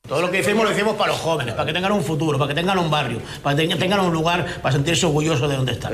Todo lo que decimos lo decimos para los jóvenes, para que tengan un futuro, para que tengan un barrio, para que tengan un lugar para sentirse orgullosos de donde están.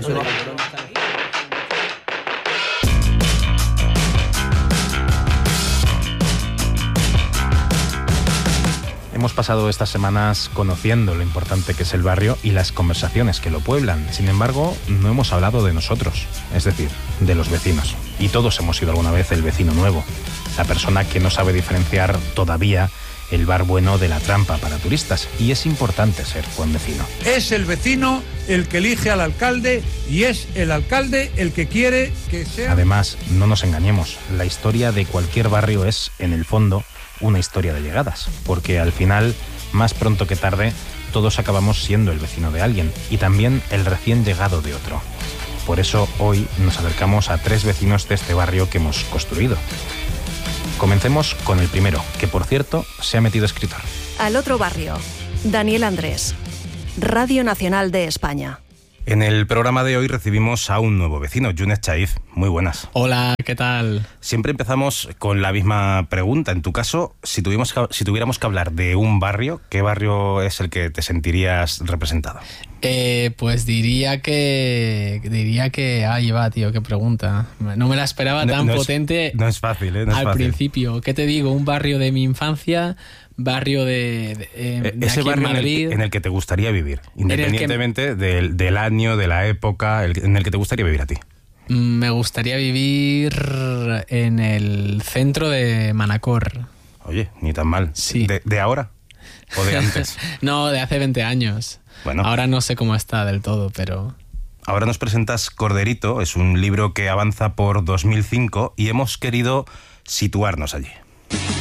Hemos pasado estas semanas conociendo lo importante que es el barrio y las conversaciones que lo pueblan. Sin embargo, no hemos hablado de nosotros, es decir, de los vecinos. Y todos hemos sido alguna vez el vecino nuevo, la persona que no sabe diferenciar todavía el bar bueno de la trampa para turistas. Y es importante ser buen vecino. Es el vecino el que elige al alcalde y es el alcalde el que quiere que sea... Además, no nos engañemos, la historia de cualquier barrio es, en el fondo, una historia de llegadas, porque al final, más pronto que tarde, todos acabamos siendo el vecino de alguien y también el recién llegado de otro. Por eso hoy nos acercamos a 3 vecinos de este barrio que hemos construido. Comencemos con el primero, que por cierto se ha metido escritor. Al otro barrio, Daniel Andrés, Radio Nacional de España. En el programa de hoy recibimos a un nuevo vecino, Younes Chaiz. Muy buenas. Hola, ¿qué tal? Siempre empezamos con la misma pregunta. En tu caso, si tuviéramos que hablar de un barrio, ¿qué barrio es el que te sentirías representado? Pues diría que... Ahí va, tío, qué pregunta. No me la esperaba tan potente. No es fácil, ¿eh? No es al fácil. Principio. ¿Qué te digo? Un barrio de mi infancia... Barrio de ese aquí barrio en Madrid, en el que te gustaría vivir, independientemente del año, de la época, en el que te gustaría vivir a ti. Me gustaría vivir en el centro de Manacor. Oye, ni tan mal. Sí. ¿De ahora o de antes? No, de hace 20 años. Bueno. Ahora no sé cómo está del todo, pero... Ahora nos presentas Corderito, es un libro que avanza por 2005 y hemos querido situarnos allí.